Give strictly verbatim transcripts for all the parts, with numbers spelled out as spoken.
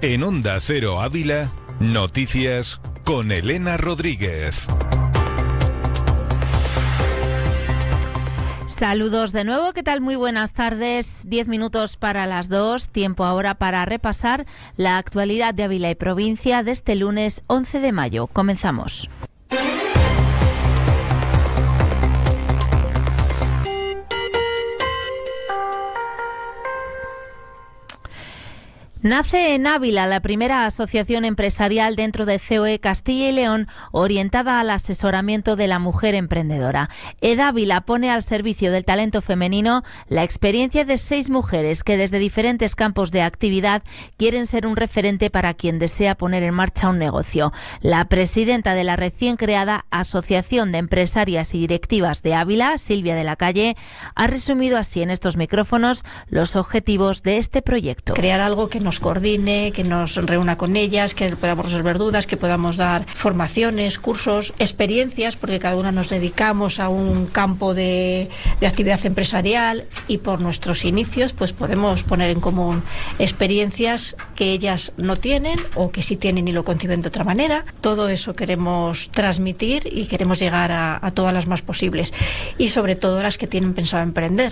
En Onda Cero Ávila, noticias con Elena Rodríguez. Saludos de nuevo, ¿qué tal? Muy buenas tardes. Diez minutos para las dos, tiempo ahora para repasar la actualidad de Ávila y provincia de este lunes once de mayo. Comenzamos. Nace en Ávila la primera asociación empresarial dentro de C O E Castilla y León orientada al asesoramiento de la mujer emprendedora. EDávila pone al servicio del talento femenino la experiencia de seis mujeres que desde diferentes campos de actividad quieren ser un referente para quien desea poner en marcha un negocio. La presidenta de la recién creada Asociación de Empresarias y Directivas de Ávila, Silvia de la Calle, ha resumido así en estos micrófonos los objetivos de este proyecto. Crear algo que nos coordine, que nos reúna con ellas, que podamos resolver dudas, que podamos dar formaciones, cursos, experiencias, porque cada una nos dedicamos a un campo de, de actividad empresarial y por nuestros inicios pues podemos poner en común experiencias que ellas no tienen o que sí tienen y lo conciben de otra manera. Todo eso queremos transmitir y queremos llegar a, a todas las más posibles y sobre todo las que tienen pensado emprender.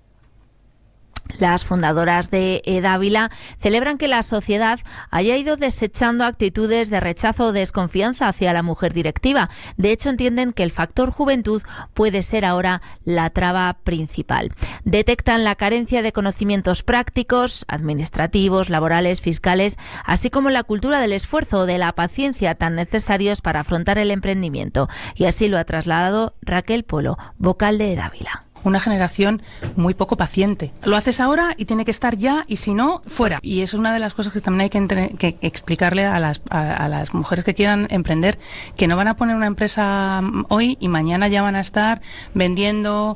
Las fundadoras de EDávila celebran que la sociedad haya ido desechando actitudes de rechazo o desconfianza hacia la mujer directiva. De hecho, entienden que el factor juventud puede ser ahora la traba principal. Detectan la carencia de conocimientos prácticos, administrativos, laborales, fiscales, así como la cultura del esfuerzo o de la paciencia tan necesarios para afrontar el emprendimiento. Y así lo ha trasladado Raquel Polo, vocal de EDávila. Una generación muy poco paciente. Lo haces ahora y tiene que estar ya, y si no, fuera. Y es una de las cosas que también hay que, entre, que explicarle a las, a, a las mujeres que quieran emprender, que no van a poner una empresa hoy y mañana ya van a estar vendiendo,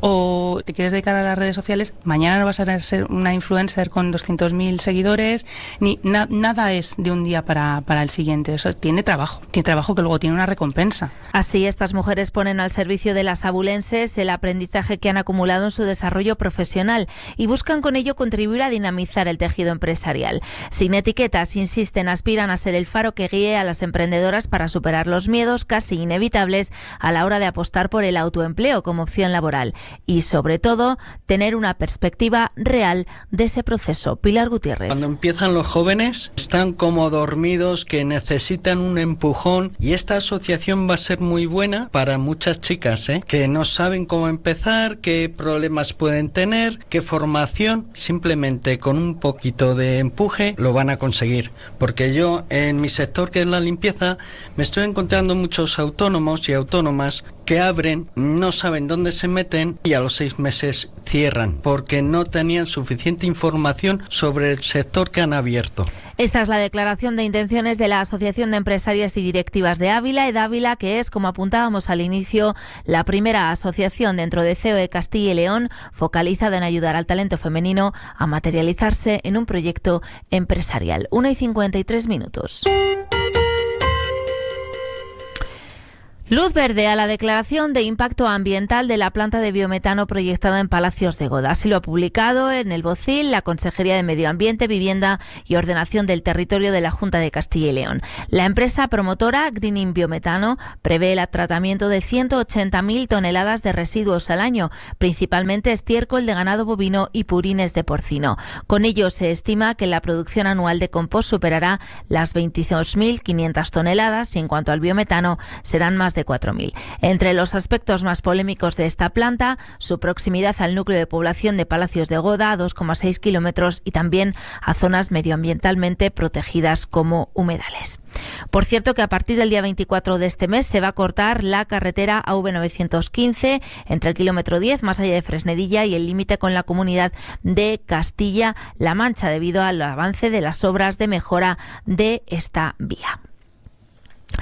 o te quieres dedicar a las redes sociales, mañana no vas a ser una influencer con doscientos mil seguidores, ni na, nada es de un día para, para el siguiente. Eso tiene trabajo, tiene trabajo que luego tiene una recompensa. Así, estas mujeres ponen al servicio de las abulenses el aprendizaje que han acumulado en su desarrollo profesional y buscan con ello contribuir a dinamizar el tejido empresarial. Sin etiquetas, insisten, aspiran a ser el faro que guíe a las emprendedoras para superar los miedos casi inevitables a la hora de apostar por el autoempleo como opción laboral y, sobre todo, tener una perspectiva real de ese proceso. Pilar Gutiérrez. Cuando empiezan los jóvenes, están como dormidos, que necesitan un empujón, y esta asociación va a ser muy buena para muchas chicas, ¿eh? que no saben cómo empezar, qué problemas pueden tener, qué formación. Simplemente con un poquito de empuje lo van a conseguir, porque yo en mi sector, que es la limpieza, me estoy encontrando muchos autónomos y autónomas que abren, no saben dónde se meten y a los seis meses cierran porque no tenían suficiente información sobre el sector que han abierto. Esta es la declaración de intenciones de la Asociación de Empresarias y Directivas de Ávila, EDávila, que es, como apuntábamos al inicio, la primera asociación dentro de C O E Castilla y León focalizada en ayudar al talento femenino a materializarse en un proyecto empresarial. una y cincuenta y tres minutos. Luz verde a la declaración de impacto ambiental de la planta de biometano proyectada en Palacios de Goda. Así lo ha publicado en el Bocil la Consejería de Medio Ambiente, Vivienda y Ordenación del Territorio de la Junta de Castilla y León. La empresa promotora Greening Biometano prevé el tratamiento de ciento ochenta mil toneladas de residuos al año, principalmente estiércol de ganado bovino y purines de porcino. Con ello se estima que la producción anual de compost superará las veintidós mil quinientas toneladas y en cuanto al biometano serán más de cuatro mil. Entre los aspectos más polémicos de esta planta, su proximidad al núcleo de población de Palacios de Goda, a dos coma seis kilómetros, y también a zonas medioambientalmente protegidas como humedales. Por cierto que a partir del día veinticuatro de este mes se va a cortar la carretera A V novecientos quince entre el kilómetro diez, más allá de Fresnedilla, y el límite con la comunidad de Castilla-La Mancha, debido al avance de las obras de mejora de esta vía.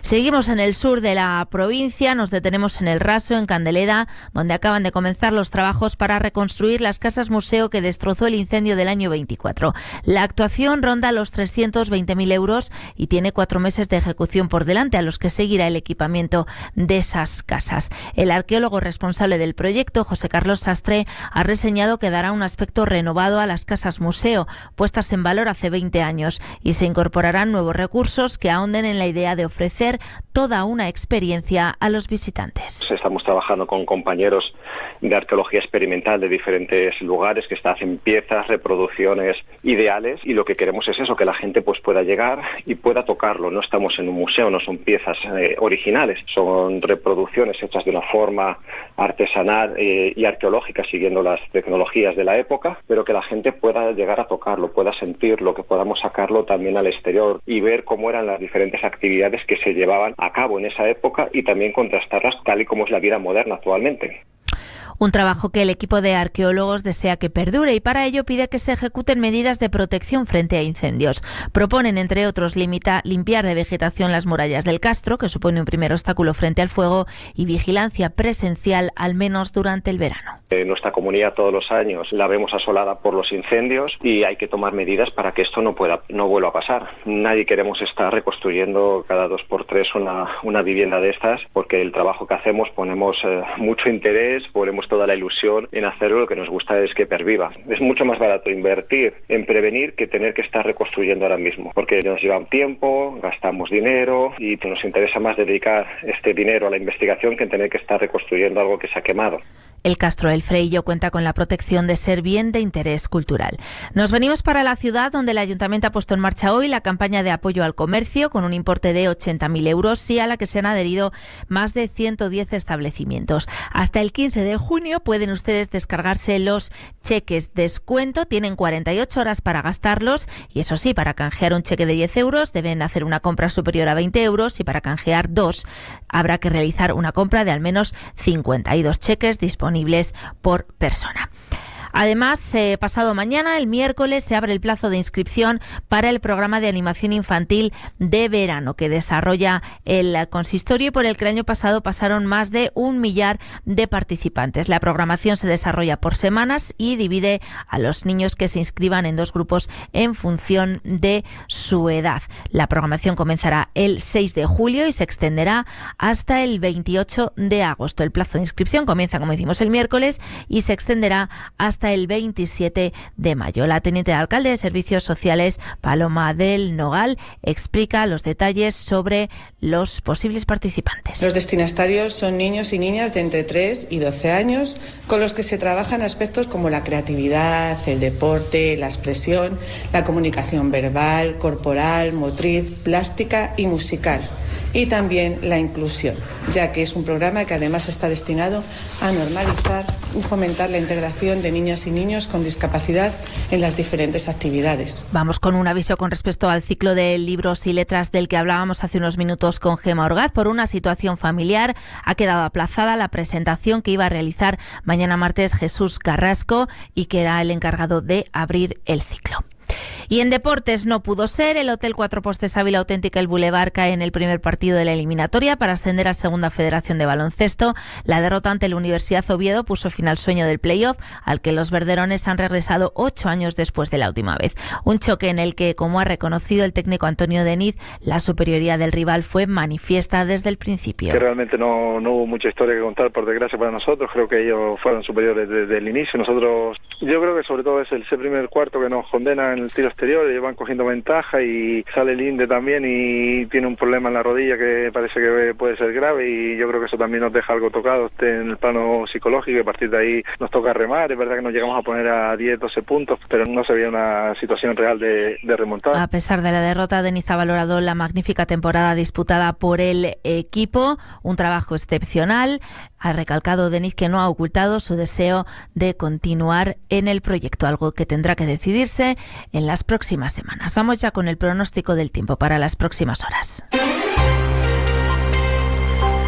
Seguimos en el sur de la provincia, nos detenemos en El Raso, en Candeleda, donde acaban de comenzar los trabajos para reconstruir las casas museo que destrozó el incendio del año veinticuatro. La actuación ronda los trescientos veinte mil euros y tiene cuatro meses de ejecución por delante, a los que seguirá el equipamiento de esas casas. El arqueólogo responsable del proyecto, José Carlos Sastre, ha reseñado que dará un aspecto renovado a las casas museo, puestas en valor hace veinte años, y se incorporarán nuevos recursos que ahonden en la idea de ofrecer toda una experiencia a los visitantes. Estamos trabajando con compañeros de arqueología experimental de diferentes lugares que hacen piezas, reproducciones ideales, y lo que queremos es eso, que la gente pues pueda llegar y pueda tocarlo. No estamos en un museo, no son piezas eh, originales, son reproducciones hechas de una forma artesanal eh, y arqueológica, siguiendo las tecnologías de la época, pero que la gente pueda llegar a tocarlo, pueda sentirlo, que podamos sacarlo también al exterior y ver cómo eran las diferentes actividades que se llevaban a cabo en esa época y también contrastarlas tal y como es la vida moderna actualmente. Un trabajo que el equipo de arqueólogos desea que perdure y para ello pide que se ejecuten medidas de protección frente a incendios. Proponen, entre otros, limita, limpiar de vegetación las murallas del castro, que supone un primer obstáculo frente al fuego, y vigilancia presencial, al menos durante el verano. En nuestra comunidad todos los años la vemos asolada por los incendios y hay que tomar medidas para que esto no pueda, no vuelva a pasar. Nadie queremos estar reconstruyendo cada dos por tres una, una vivienda de estas, porque el trabajo que hacemos ponemos eh, mucho interés, ponemos toda la ilusión en hacerlo. Lo que nos gusta es que perviva. Es mucho más barato invertir en prevenir que tener que estar reconstruyendo ahora mismo, porque nos lleva un tiempo, gastamos dinero y nos interesa más dedicar este dinero a la investigación que en tener que estar reconstruyendo algo que se ha quemado. El Castro El Freillo cuenta con la protección de ser bien de interés cultural. Nos venimos para la ciudad, donde el Ayuntamiento ha puesto en marcha hoy la campaña de apoyo al comercio con un importe de ochenta mil euros y a la que se han adherido más de ciento diez establecimientos. Hasta el quince de junio pueden ustedes descargarse los cheques descuento. Tienen cuarenta y ocho horas para gastarlos y, eso sí, para canjear un cheque de diez euros deben hacer una compra superior a veinte euros y para canjear dos habrá que realizar una compra de al menos cincuenta y dos cheques disponibles por persona. Además, eh, pasado mañana, el miércoles, se abre el plazo de inscripción para el programa de animación infantil de verano que desarrolla el consistorio y por el que el año pasado pasaron más de un millar de participantes. La programación se desarrolla por semanas y divide a los niños que se inscriban en dos grupos en función de su edad. La programación comenzará el seis de julio y se extenderá hasta el veintiocho de agosto. El plazo de inscripción comienza, como decimos, el miércoles y se extenderá hasta el veintisiete de mayo. La teniente de alcalde de Servicios Sociales, Paloma del Nogal, explica los detalles sobre los posibles participantes. Los destinatarios son niños y niñas de entre tres y doce años, con los que se trabajan aspectos como la creatividad, el deporte, la expresión, la comunicación verbal, corporal, motriz, plástica y musical. Y también la inclusión, ya que es un programa que además está destinado a normalizar y fomentar la integración de niñas y niños con discapacidad en las diferentes actividades. Vamos con un aviso con respecto al ciclo de libros y letras del que hablábamos hace unos minutos con Gema Orgaz. Por una situación familiar ha quedado aplazada la presentación que iba a realizar mañana martes Jesús Carrasco y que era el encargado de abrir el ciclo. Y en deportes no pudo ser. El Hotel Cuatro Postes Ávila Auténtica El Boulevard cae en el primer partido de la eliminatoria para ascender a Segunda Federación de Baloncesto. La derrota ante la Universidad Oviedo puso fin al sueño del playoff, al que los verderones han regresado ocho años después de la última vez. Un choque en el que, como ha reconocido el técnico Antonio Deniz, la superioridad del rival fue manifiesta desde el principio. Que realmente no, no hubo mucha historia que contar, por desgracia para nosotros. Creo que ellos fueron superiores desde el inicio. Nosotros, yo creo que sobre todo es ese primer cuarto que nos condena en el tiro exterior, y van cogiendo ventaja y sale el Inde también y tiene un problema en la rodilla que parece que puede ser grave, y yo creo que eso también nos deja algo tocado en el plano psicológico, y a partir de ahí nos toca remar. Es verdad que nos llegamos a poner a diez, doce puntos, pero no se veía una situación real de, de remontar. A pesar de la derrota, Deniz ha valorado la magnífica temporada disputada por el equipo, un trabajo excepcional. Ha recalcado Deniz que no ha ocultado su deseo de continuar en el proyecto, algo que tendrá que decidirse en las próximas semanas. Vamos ya con el pronóstico del tiempo para las próximas horas.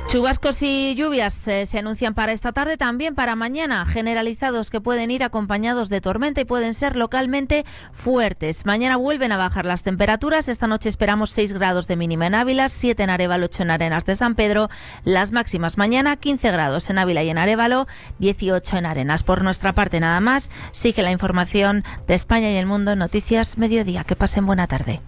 Chubascos y lluvias eh, se anuncian para esta tarde, también para mañana, generalizados que pueden ir acompañados de tormenta y pueden ser localmente fuertes. Mañana vuelven a bajar las temperaturas. Esta noche esperamos seis grados de mínima en Ávila, siete en Arévalo, ocho en Arenas de San Pedro. Las máximas mañana, quince grados en Ávila y en Arévalo, dieciocho en Arenas. Por nuestra parte nada más, sigue la información de España y el mundo en Noticias Mediodía. Que pasen buena tarde.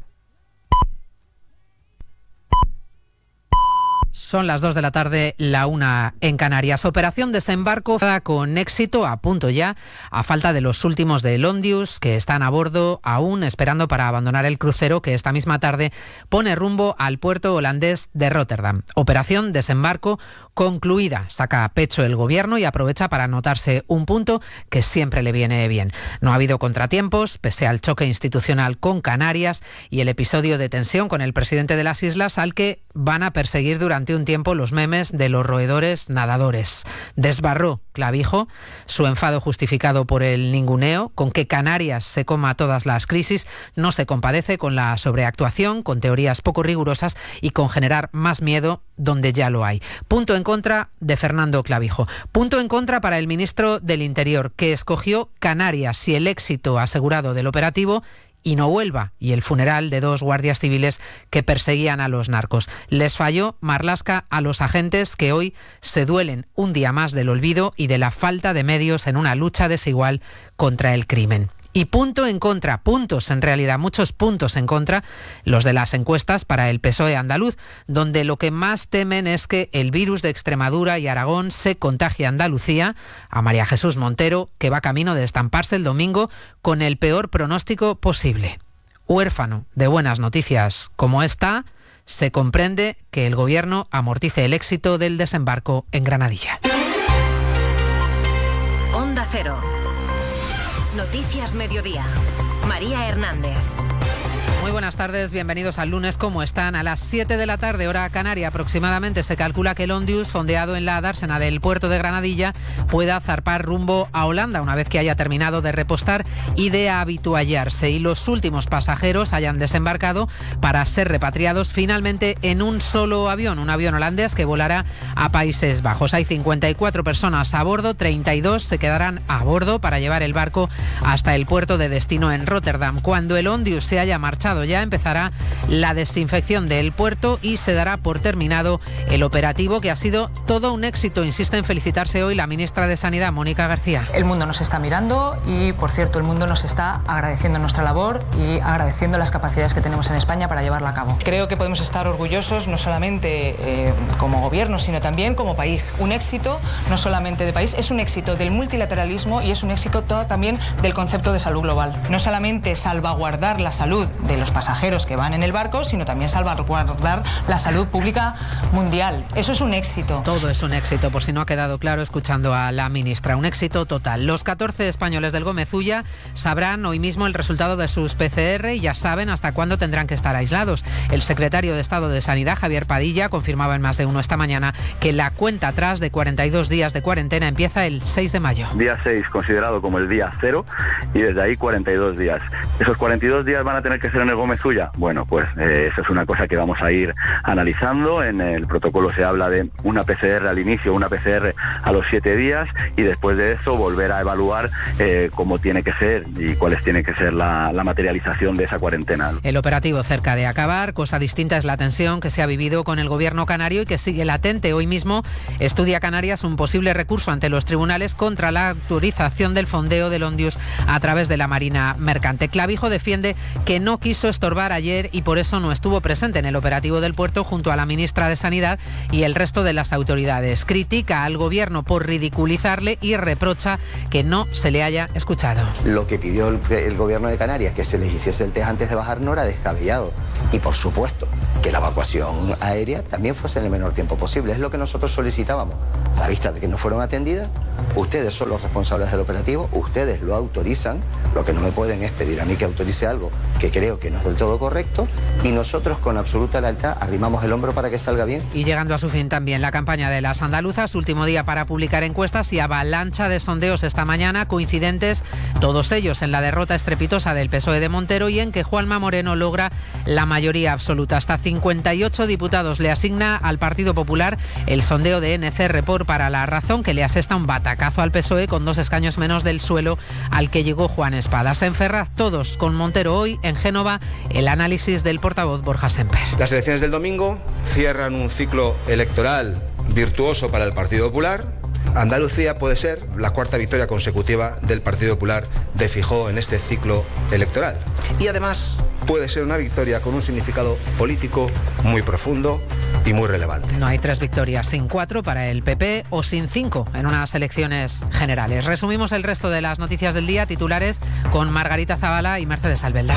Son las dos de la tarde, la una en Canarias. Operación desembarco con éxito, a punto ya, a falta de los últimos de Londius, que están a bordo aún esperando para abandonar el crucero que esta misma tarde pone rumbo al puerto holandés de Rotterdam. Operación desembarco concluida. Saca a pecho el gobierno y aprovecha para anotarse un punto que siempre le viene bien. No ha habido contratiempos, pese al choque institucional con Canarias y el episodio de tensión con el presidente de las islas, al que van a perseguir durante un tiempo los memes de los roedores nadadores. Desbarró Clavijo su enfado justificado por el ninguneo, con que Canarias se coma todas las crisis. No se compadece con la sobreactuación, con teorías poco rigurosas y con generar más miedo donde ya lo hay. Punto en contra de Fernando Clavijo. Punto en contra para el ministro del Interior, que escogió Canarias y el éxito asegurado del operativo y no Huelva, y el funeral de dos guardias civiles que perseguían a los narcos. Les falló Marlaska a los agentes que hoy se duelen un día más del olvido y de la falta de medios en una lucha desigual contra el crimen. Y punto en contra, puntos en realidad, muchos puntos en contra, los de las encuestas para el P S O E andaluz, donde lo que más temen es que el virus de Extremadura y Aragón se contagie a Andalucía, a María Jesús Montero, que va camino de estamparse el domingo con el peor pronóstico posible. Huérfano de buenas noticias como esta, se comprende que el gobierno amortice el éxito del desembarco en Granadilla. Onda Cero. Noticias Mediodía. María Hernández. Muy buenas tardes, bienvenidos al lunes. ¿Cómo están? A las siete de la tarde, hora canaria aproximadamente, se calcula que el Ondius, fondeado en la dársena del puerto de Granadilla, pueda zarpar rumbo a Holanda una vez que haya terminado de repostar y de habituallarse, y los últimos pasajeros hayan desembarcado para ser repatriados finalmente en un solo avión, un avión holandés que volará a Países Bajos. Hay cincuenta y cuatro personas a bordo, treinta y dos se quedarán a bordo para llevar el barco hasta el puerto de destino en Rotterdam. Cuando el Ondius se haya marchado ya, empezará la desinfección del puerto y se dará por terminado el operativo, que ha sido todo un éxito. Insiste en felicitarse hoy la ministra de Sanidad, Mónica García. El mundo nos está mirando y, por cierto, el mundo nos está agradeciendo nuestra labor y agradeciendo las capacidades que tenemos en España para llevarla a cabo. Creo que podemos estar orgullosos no solamente eh, como gobierno, sino también como país. Un éxito no solamente de país, es un éxito del multilateralismo y es un éxito todo también del concepto de salud global. No solamente salvaguardar la salud de los pasajeros que van en el barco, sino también salvaguardar la salud pública mundial. Eso es un éxito. Todo es un éxito, por si no ha quedado claro escuchando a la ministra. Un éxito total. Los catorce españoles del Gómez Ulla sabrán hoy mismo el resultado de sus P C R y ya saben hasta cuándo tendrán que estar aislados. El secretario de Estado de Sanidad, Javier Padilla, confirmaba en Más de Uno esta mañana que la cuenta atrás de cuarenta y dos días de cuarentena empieza el seis de mayo. Día seis considerado como el día cero y desde ahí cuarenta y dos días. ¿Esos cuarenta y dos días van a tener que ser en el Gómez Ulla? Bueno, pues eh, eso es una cosa que vamos a ir analizando. En el protocolo se habla de una P C R al inicio, una P C R a los siete días y después de eso volver a evaluar eh, cómo tiene que ser y cuáles tiene que ser la, la materialización de esa cuarentena. El operativo cerca de acabar. Cosa distinta es la tensión que se ha vivido con el gobierno canario y que sigue latente. Hoy mismo estudia Canarias un posible recurso ante los tribunales contra la autorización del fondeo del Ondius a través de la Marina Mercante. Clavijo defiende que no quiso estorbar ayer y por eso no estuvo presente en el operativo del puerto junto a la ministra de Sanidad y el resto de las autoridades. Critica al gobierno por ridiculizarle y reprocha que no se le haya escuchado. Lo que pidió el, el gobierno de Canarias, que se les hiciese el test antes de bajar, no era descabellado. Y por supuesto que la evacuación aérea también fuese en el menor tiempo posible. Es lo que nosotros solicitábamos. A la vista de que no fueron atendidas, ustedes son los responsables del operativo, ustedes lo autorizan. Lo que no me pueden es pedir a mí que autorice algo que creo que no es del todo correcto, y nosotros con absoluta lealtad arrimamos el hombro para que salga bien. Y llegando a su fin también la campaña de las andaluzas, último día para publicar encuestas y avalancha de sondeos esta mañana, coincidentes todos ellos en la derrota estrepitosa del P S O E de Montero y en que Juanma Moreno logra la mayoría absoluta, hasta cinco cincuenta y ocho diputados le asigna al Partido Popular el sondeo de N C Report para La Razón, que le asesta un batacazo al P S O E con dos escaños menos del suelo al que llegó Juan Espadas. En Ferraz, todos con Montero hoy. En Génova, el análisis del portavoz Borja Semper. Las elecciones del domingo cierran un ciclo electoral virtuoso para el Partido Popular. Andalucía puede ser la cuarta victoria consecutiva del Partido Popular de Feijóo en este ciclo electoral. Y además puede ser una victoria con un significado político muy profundo y muy relevante. No hay tres victorias sin cuatro para el P P o sin cinco en unas elecciones generales. Resumimos el resto de las noticias del día, titulares con Margarita Zavala y Mercedes Albelda.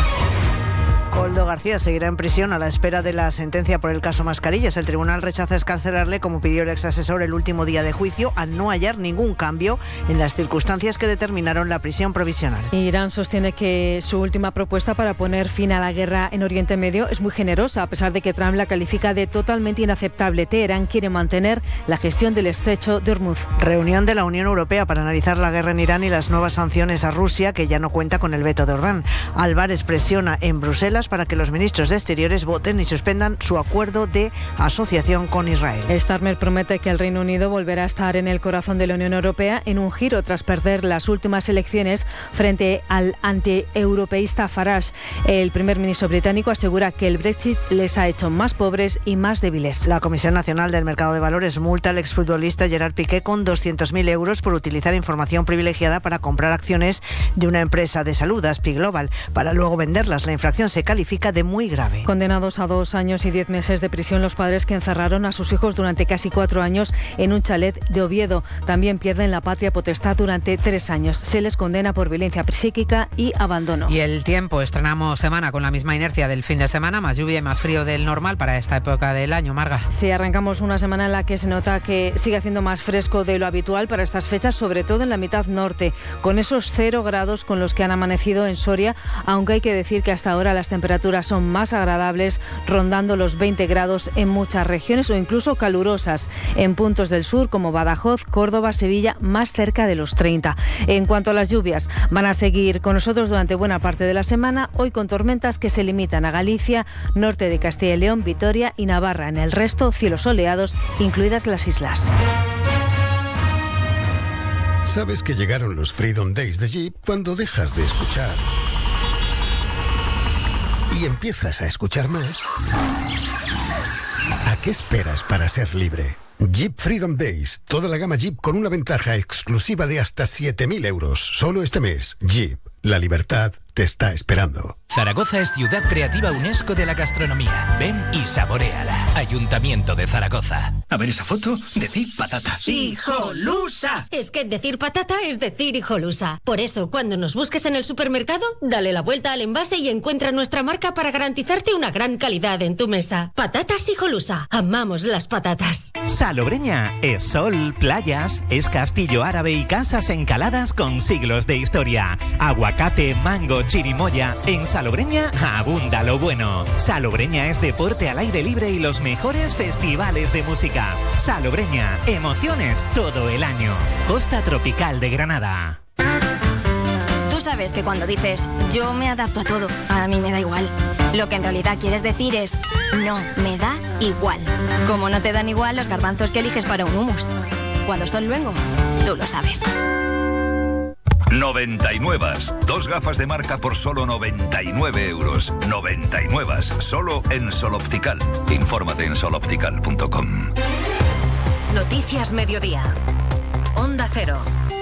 Koldo García seguirá en prisión a la espera de la sentencia por el caso Mascarillas. El tribunal rechaza excarcelarle, como pidió el exasesor el último día de juicio, al no hallar ningún cambio en las circunstancias que determinaron la prisión provisional. Irán sostiene que su última propuesta para poner fin a la guerra en Oriente Medio es muy generosa, a pesar de que Trump la califica de totalmente inaceptable. Teherán quiere mantener la gestión del estrecho de Hormuz. Reunión de la Unión Europea para analizar la guerra en Irán y las nuevas sanciones a Rusia, que ya no cuenta con el veto de Orban. Álvarez presiona en Bruselas para que los ministros de Exteriores voten y suspendan su acuerdo de asociación con Israel. Starmer promete que el Reino Unido volverá a estar en el corazón de la Unión Europea en un giro tras perder las últimas elecciones frente al antieuropeísta Farage. El primer ministro británico asegura que el Brexit les ha hecho más pobres y más débiles. La Comisión Nacional del Mercado de Valores multa al exfutbolista Gerard Piqué con doscientos mil euros por utilizar información privilegiada para comprar acciones de una empresa de salud, Aspi Global, para luego venderlas. La infracción se califica de muy grave. Condenados a dos años y diez meses de prisión los padres que encerraron a sus hijos durante casi cuatro años en un chalet de Oviedo. También pierden la patria potestad durante tres años. Se les condena por violencia psíquica y abandono. Y el tiempo, estrenamos semana con la misma inercia del fin de semana, más lluvia y más frío del normal para esta época del año, Marga. Sí, arrancamos una semana en la que se nota que sigue haciendo más fresco de lo habitual para estas fechas, sobre todo en la mitad norte, con esos cero grados con los que han amanecido en Soria, aunque hay que decir que hasta ahora las temperaturas son más agradables, rondando los veinte grados en muchas regiones o incluso calurosas en puntos del sur como Badajoz, Córdoba, Sevilla, más cerca de los treinta. En cuanto a las lluvias, van a seguir con nosotros durante buena parte de la semana, hoy con tormentas que se limitan a Galicia, norte de Castilla y León, Vitoria y Navarra. En el resto, cielos soleados, incluidas las islas. ¿Sabes que llegaron los Freedom Days de Jeep cuando dejas de escuchar y empiezas a escuchar más? ¿A qué esperas para ser libre? Jeep Freedom Days. Toda la gama Jeep con una ventaja exclusiva de hasta siete mil euros. Solo este mes. Jeep. La libertad te está esperando. Zaragoza es ciudad creativa UNESCO de la gastronomía. Ven y saboréala. Ayuntamiento de Zaragoza. A ver esa foto, decir patata. ¡Hijolusa! Es que decir patata es decir hijolusa. Por eso, cuando nos busques en el supermercado, dale la vuelta al envase y encuentra nuestra marca para garantizarte una gran calidad en tu mesa. Patatas Hijolusa. Amamos las patatas. Salobreña es sol, playas, es castillo árabe y casas encaladas con siglos de historia. Aguacate, mango, chirimoya. En Salobreña abunda lo bueno. Salobreña es deporte al aire libre y los mejores festivales de música. Salobreña, emociones todo el año. Costa Tropical de Granada. Tú sabes que cuando dices yo me adapto a todo, a mí me da igual, lo que en realidad quieres decir es no me da igual. Como no te dan igual los garbanzos que eliges para un hummus. Cuando son luengo, tú lo sabes. noventa y nueve. Dos gafas de marca por solo noventa y nueve euros. noventa y nueve. Solo en Sol Optical. Infórmate en sol optical punto com. Noticias Mediodía. Onda Cero.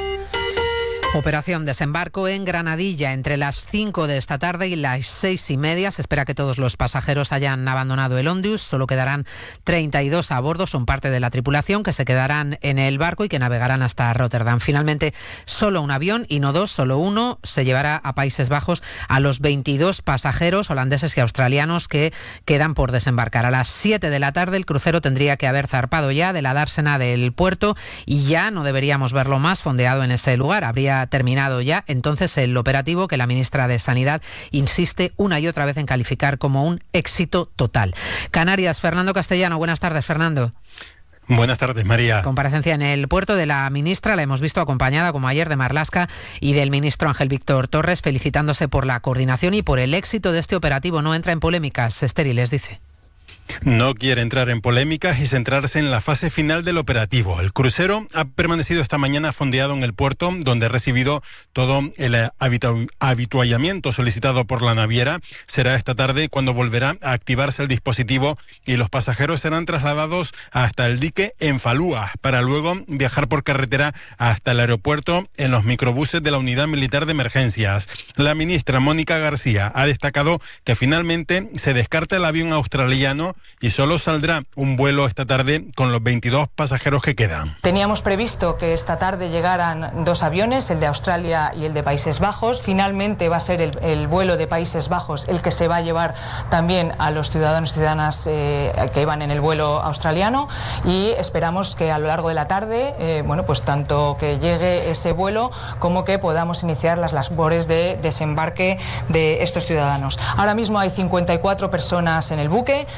Operación desembarco en Granadilla entre las cinco de esta tarde y las seis y media. Se espera que todos los pasajeros hayan abandonado el Ondius. Solo quedarán treinta y dos a bordo. Son parte de la tripulación que se quedarán en el barco y que navegarán hasta Rotterdam. Finalmente, solo un avión y no dos, solo uno, se llevará a Países Bajos a los veintidós pasajeros holandeses y australianos que quedan por desembarcar. A las siete de la tarde el crucero tendría que haber zarpado ya de la dársena del puerto y ya no deberíamos verlo más fondeado en ese lugar. Habría terminado ya entonces el operativo que la ministra de Sanidad insiste una y otra vez en calificar como un éxito total. Canarias, Fernando Castellano. Buenas tardes, Fernando. Buenas tardes, María. Comparecencia en el puerto de la ministra, la hemos visto acompañada, como ayer, de Marlaska y del ministro Ángel Víctor Torres, felicitándose por la coordinación y por el éxito de este operativo. No entra en polémicas estériles, dice. No quiere entrar en polémicas y centrarse en la fase final del operativo. El crucero ha permanecido esta mañana fondeado en el puerto, donde ha recibido todo el habitu- habituallamiento solicitado por la naviera. Será esta tarde cuando volverá a activarse el dispositivo y los pasajeros serán trasladados hasta el dique en Falúa, para luego viajar por carretera hasta el aeropuerto en los microbuses de la Unidad Militar de Emergencias. La ministra Mónica García ha destacado que finalmente se descarta el avión australiano y solo saldrá un vuelo esta tarde con los veintidós pasajeros que quedan. Teníamos previsto que esta tarde llegaran dos aviones, el de Australia y el de Países Bajos. Finalmente va a ser el, el vuelo de Países Bajos el que se va a llevar también a los ciudadanos y ciudadanas eh, que iban en el vuelo australiano, y esperamos que a lo largo de la tarde, eh, bueno, pues tanto que llegue ese vuelo como que podamos iniciar las labores de desembarque de estos ciudadanos. Ahora mismo hay cincuenta y cuatro personas en el buque.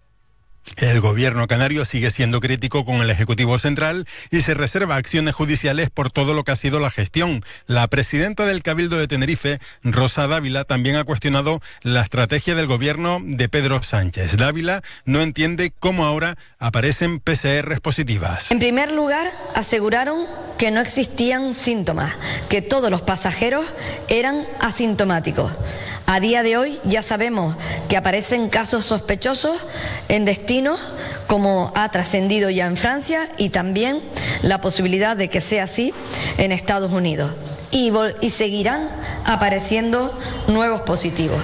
El gobierno canario sigue siendo crítico con el Ejecutivo Central y se reserva acciones judiciales por todo lo que ha sido la gestión. La presidenta del Cabildo de Tenerife, Rosa Dávila, también ha cuestionado la estrategia del gobierno de Pedro Sánchez. Dávila no entiende cómo ahora aparecen P C R positivas. En primer lugar, aseguraron que no existían síntomas, que todos los pasajeros eran asintomáticos. A día de hoy ya sabemos que aparecen casos sospechosos en destinos como ha trascendido ya en Francia, y también la posibilidad de que sea así en Estados Unidos. Y, y seguirán apareciendo nuevos positivos.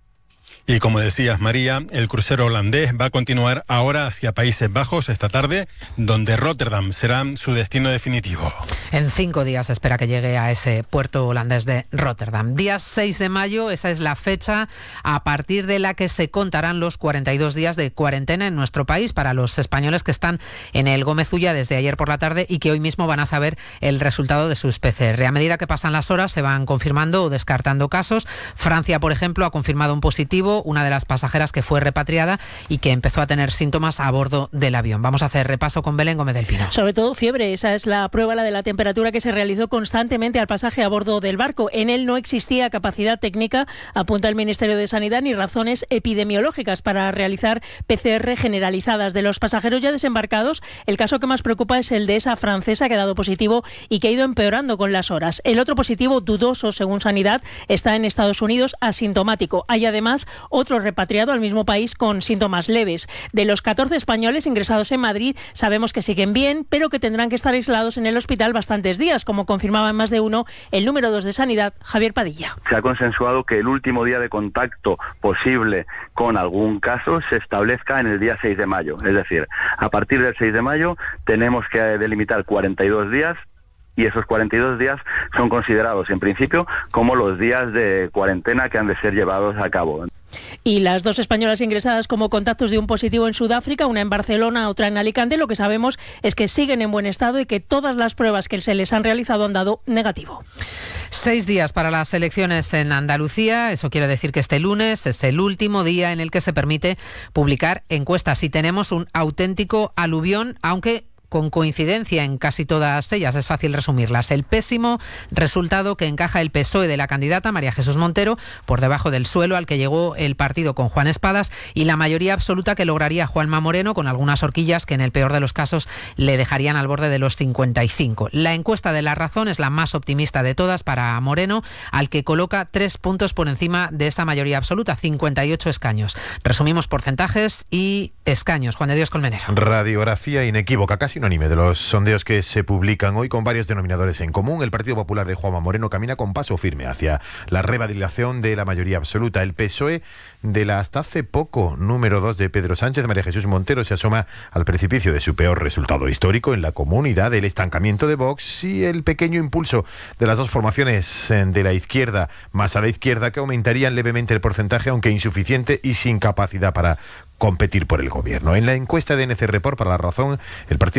Y como decías, María, el crucero holandés va a continuar ahora hacia Países Bajos esta tarde, donde Rotterdam será su destino definitivo. En cinco días espera que llegue a ese puerto holandés de Rotterdam. Día seis de mayo, esa es la fecha a partir de la que se contarán los cuarenta y dos días de cuarentena en nuestro país para los españoles que están en el Gómez Ulla desde ayer por la tarde y que hoy mismo van a saber el resultado de sus P C R. A medida que pasan las horas se van confirmando o descartando casos. Francia, por ejemplo, ha confirmado un positivo, una de las pasajeras que fue repatriada y que empezó a tener síntomas a bordo del avión. Vamos a hacer repaso con Belén Gómez del Pino. Sobre todo fiebre, esa es la prueba, la de la temperatura que se realizó constantemente al pasaje a bordo del barco. En él no existía capacidad técnica, apunta el Ministerio de Sanidad, ni razones epidemiológicas para realizar P C R generalizadas. De los pasajeros ya desembarcados, el caso que más preocupa es el de esa francesa que ha dado positivo y que ha ido empeorando con las horas. El otro positivo, dudoso según Sanidad, está en Estados Unidos, asintomático. Hay además otro repatriado al mismo país con síntomas leves. De los catorce españoles ingresados en Madrid, sabemos que siguen bien, pero que tendrán que estar aislados en el hospital bastantes días, como confirmaba en Más de Uno el número dos de Sanidad, Javier Padilla. Se ha consensuado que el último día de contacto posible con algún caso se establezca en el día seis de mayo. Es decir, a partir del seis de mayo tenemos que delimitar cuarenta y dos días, y esos cuarenta y dos días son considerados en principio como los días de cuarentena que han de ser llevados a cabo. Y las dos españolas ingresadas como contactos de un positivo en Sudáfrica, una en Barcelona, otra en Alicante, lo que sabemos es que siguen en buen estado y que todas las pruebas que se les han realizado han dado negativo. Seis días para las elecciones en Andalucía. Eso quiere decir que este lunes es el último día en el que se permite publicar encuestas. Y tenemos un auténtico aluvión, aunque con coincidencia en casi todas ellas, es fácil resumirlas. El pésimo resultado que encaja el P S O E de la candidata María Jesús Montero, por debajo del suelo al que llegó el partido con Juan Espadas, y la mayoría absoluta que lograría Juanma Moreno, con algunas horquillas que en el peor de los casos le dejarían al borde de los cincuenta y cinco. La encuesta de La Razón es la más optimista de todas para Moreno, al que coloca tres puntos por encima de esta mayoría absoluta, cincuenta y ocho escaños. Resumimos porcentajes y escaños. Juan de Dios Colmenero. Radiografía inequívoca, casi unánime de los sondeos que se publican hoy, con varios denominadores en común. El Partido Popular de Juanma Moreno camina con paso firme hacia la revalidación de la mayoría absoluta. El P S O E de la hasta hace poco número dos de Pedro Sánchez, María Jesús Montero, se asoma al precipicio de su peor resultado histórico en la comunidad, el estancamiento de Vox y el pequeño impulso de las dos formaciones de la izquierda, más a la izquierda, que aumentarían levemente el porcentaje, aunque insuficiente y sin capacidad para competir por el gobierno. En la encuesta de N C Report para La Razón, el Partido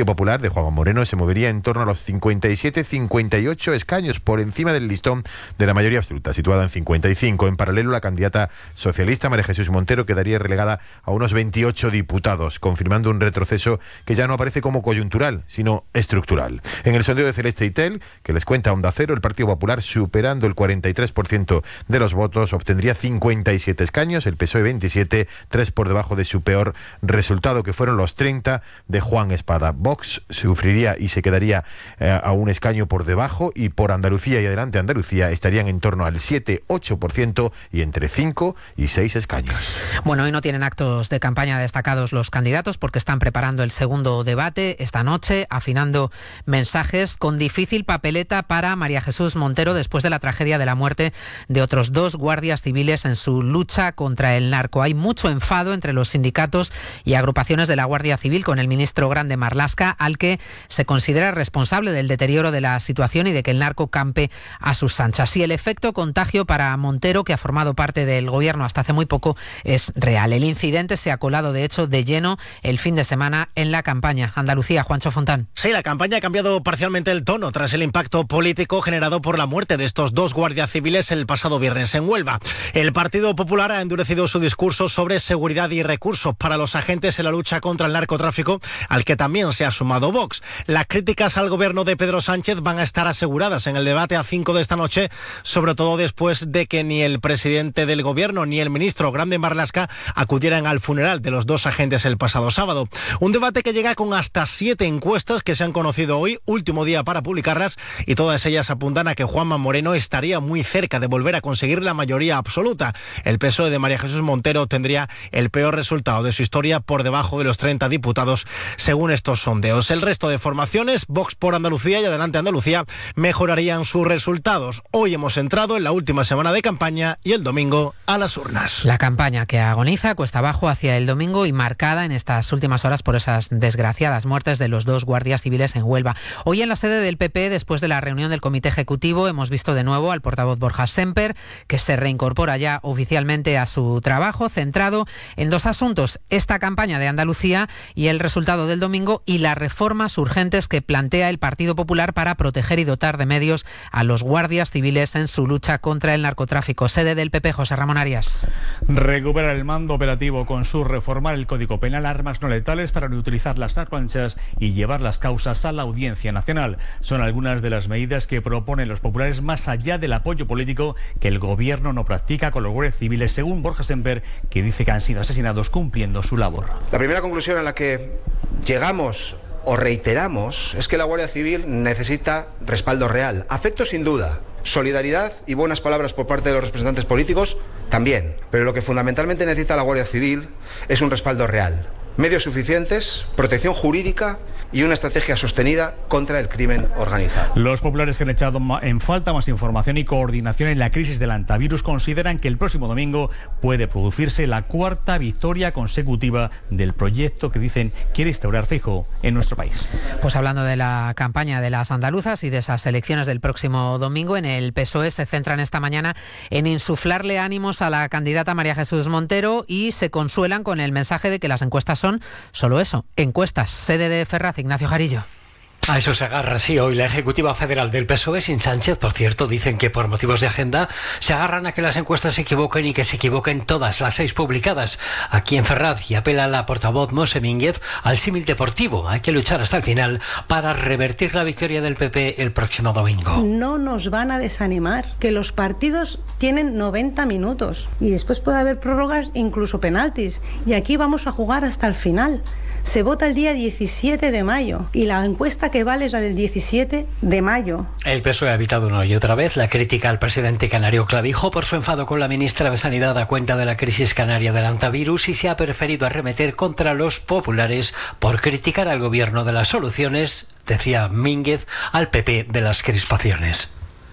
Popular de Juanma Moreno se movería en torno a los cincuenta y siete cincuenta y ocho escaños, por encima del listón de la mayoría absoluta, situada en cincuenta y cinco. En paralelo, la candidata socialista María Jesús Montero quedaría relegada a unos veintiocho diputados, confirmando un retroceso que ya no aparece como coyuntural, sino estructural. En el sondeo de Celeste y Tel, que les cuenta Onda Cero, el Partido Popular, superando el cuarenta y tres por ciento de los votos, obtendría cincuenta y siete escaños, el P S O E veintisiete, tres por debajo de su peor resultado, que fueron los treinta de Juan Espada. Vox sufriría y se quedaría eh, a un escaño por debajo, y por Andalucía y Adelante Andalucía estarían en torno al siete ocho por ciento y entre cinco y seis escaños. Bueno, hoy no tienen actos de campaña destacados los candidatos porque están preparando el segundo debate esta noche, afinando mensajes, con difícil papeleta para María Jesús Montero después de la tragedia de la muerte de otros dos guardias civiles en su lucha contra el narco. Hay mucho enfado entre los sindicatos y agrupaciones de la Guardia Civil con el ministro Grande Marlaska, al que se considera responsable del deterioro de la situación y de que el narco campe a sus anchas. Y el efecto contagio para Montero, que ha formado parte del gobierno hasta hace muy poco, es real. El incidente se ha colado, de hecho, de lleno el fin de semana en la campaña. Andalucía, Juancho Fontán. Sí, la campaña ha cambiado parcialmente el tono tras el impacto político generado por la muerte de estos dos guardias civiles el pasado viernes en Huelva. El Partido Popular ha endurecido su discurso sobre seguridad y recursos para los agentes en la lucha contra el narcotráfico, al que también se ha sumado Vox. Las críticas al gobierno de Pedro Sánchez van a estar aseguradas en el debate a cinco de esta noche, sobre todo después de que ni el presidente del gobierno ni el ministro Grande Marlaska acudieran al funeral de los dos agentes el pasado sábado. Un debate que llega con hasta siete encuestas que se han conocido hoy, último día para publicarlas, y todas ellas apuntan a que Juanma Moreno estaría muy cerca de volver a conseguir la mayoría absoluta. El P S O E de María Jesús Montero tendría el peor resultado de su historia, por debajo de los treinta diputados, según estos sondeos. El resto de formaciones, Vox por Andalucía y Adelante Andalucía, mejorarían sus resultados. Hoy hemos entrado en la última semana de campaña y el domingo a las urnas. La campaña que agoniza cuesta abajo hacia el domingo y marcada en estas últimas horas por esas desgraciadas muertes de los dos guardias civiles en Huelva. Hoy en la sede del P P, después de la reunión del Comité Ejecutivo, hemos visto de nuevo al portavoz Borja Semper, que se reincorpora ya oficialmente a su trabajo, centrado en dos asuntos: esta campaña de Andalucía y el resultado del domingo, y las reformas urgentes que plantea el Partido Popular para proteger y dotar de medios a los guardias civiles en su lucha contra el narcotráfico. Sede del P P, José Ramón Arias. Recuperar el mando operativo con su reformar el Código Penal, armas no letales para reutilizar las narcoanchas y llevar las causas a la Audiencia Nacional. Son algunas de las medidas que proponen los populares, más allá del apoyo político que el gobierno no practica con los guardias civiles, según Borja Semper, que dice que han sido asesinados cumpliendo su labor. La primera conclusión a la que llegamos o reiteramos es que la Guardia Civil necesita respaldo real, afecto sin duda, solidaridad y buenas palabras por parte de los representantes políticos también, pero lo que fundamentalmente necesita la Guardia Civil es un respaldo real, medios suficientes, protección jurídica y una estrategia sostenida contra el crimen organizado. Los populares que han echado en falta más información y coordinación en la crisis del antivirus consideran que el próximo domingo puede producirse la cuarta victoria consecutiva del proyecto que dicen quiere instaurar Feijóo en nuestro país. Pues hablando de la campaña de las andaluzas y de esas elecciones del próximo domingo, en el P S O E se centran esta mañana en insuflarle ánimos a la candidata María Jesús Montero y se consuelan con el mensaje de que las encuestas son solo eso, encuestas. Sede de Ferraz, Ignacio Jarillo. A eso se agarra, sí. Hoy la Ejecutiva Federal del P S O E, sin Sánchez, por cierto, dicen que por motivos de agenda se agarran a que las encuestas se equivoquen y que se equivoquen todas, las seis publicadas aquí en Ferraz, y apela la portavoz Mose Mínguez al símil deportivo. Hay que luchar hasta el final para revertir la victoria del P P el próximo domingo. No nos van a desanimar, que los partidos tienen noventa minutos y después puede haber prórrogas, incluso penaltis, y aquí vamos a jugar hasta el final. Se vota el día diecisiete de mayo y la encuesta que vale es la del diecisiete de mayo. El P S O E ha evitado una y otra vez la crítica al presidente canario Clavijo por su enfado con la ministra de Sanidad a cuenta de la crisis canaria del antivirus, y se ha preferido arremeter contra los populares por criticar al gobierno de las soluciones, decía Mínguez, al P P de las crispaciones.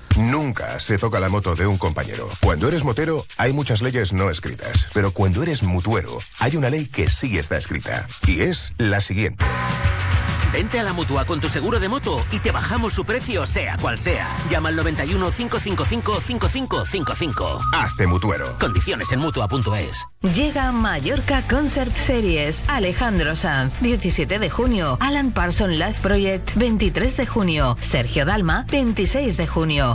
Nunca se toca la moto de un compañero. Cuando eres motero, hay muchas leyes no escritas. Pero cuando eres mutuero, hay una ley que sí está escrita. Y es la siguiente. Vente a la Mutua con tu seguro de moto y te bajamos su precio sea cual sea. Llama al noventa y uno, cinco cinco cinco, cinco cinco cinco cinco. Hazte mutuero. Condiciones en mutua punto es. Llega Mallorca Concert Series. Alejandro Sanz, diecisiete de junio. Alan Parsons Live Project, veintitrés de junio. Sergio Dalma, veintiséis de junio.